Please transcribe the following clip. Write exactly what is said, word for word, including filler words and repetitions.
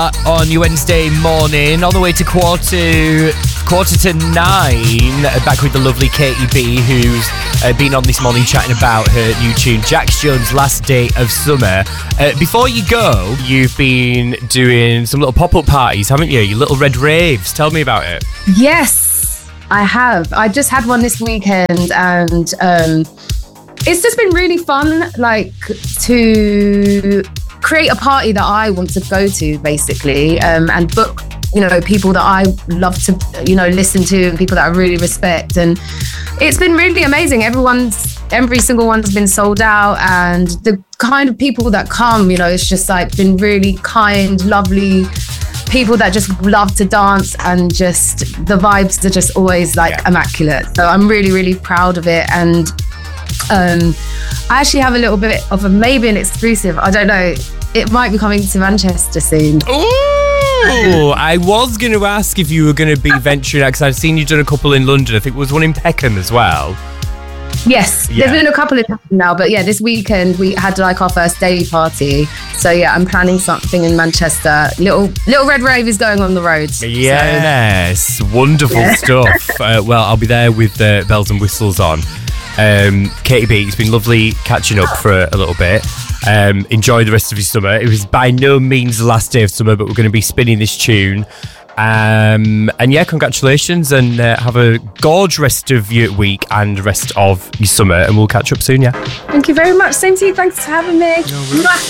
start on your Wednesday morning, all the way to quarter quarter to nine. Back with the lovely Katie B, who's uh, been on this morning chatting about her new tune, Jax Jones' Last Day of Summer. Uh, before you go, you've been doing some little pop-up parties, haven't you? Your little red raves. Tell me about it. Yes, I have. I just had one this weekend, and um, it's just been really fun, like, to create a party that I want to go to, basically, um, and book, you know, people that I love to, you know, listen to, and people that I really respect. And it's been really amazing. Everyone's, every single one's been sold out, and the kind of people that come, you know, it's just like been really kind, lovely people that just love to dance, and just the vibes are just always like yeah. immaculate. So I'm really, really proud of it. And um, I actually have a little bit of a, maybe an exclusive. I don't know. It might be coming to Manchester soon. Ooh, I was going to ask if you were going to be venturing out, because I've seen you done a couple in London. I think there was one in Peckham as well. Yes, yeah. There's been a couple in Peckham now, but yeah, this weekend we had like our first day party. So yeah, I'm planning something in Manchester. Little Little Red Rave is going on the road. Yes, so. Wonderful yeah. stuff. Uh, well, I'll be there with uh, bells and whistles on. Um, Katie B, it's been lovely catching up for a, a little bit. Um, enjoy the rest of your summer. It was by no means the last day of summer, but we're going to be spinning this tune. Um, and yeah, congratulations, and uh, have a gorge rest of your week and rest of your summer, and we'll catch up soon, yeah? Thank you very much. Same to you. Thanks for having me. No